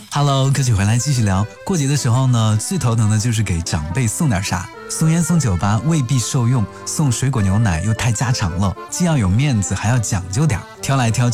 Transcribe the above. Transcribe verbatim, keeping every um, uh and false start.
Hello，歌曲回来继续聊。过节的时候呢，最头疼的就是给长辈送点啥，送烟送酒吧未必受用，送水果牛奶又太家常了，既要有面子还要讲究点，挑来挑去